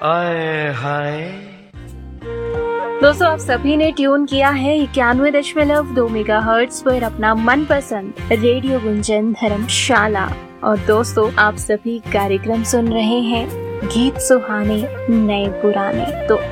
आए हाय। दोस्तों, आप सभी ने ट्यून किया है 91.2 मेगाहर्ट्ज पर अपना मनपसंद रेडियो गुंजन धर्मशाला। और दोस्तों, आप सभी कार्यक्रम सुन रहे हैं गीत सुहाने नए पुराने। तो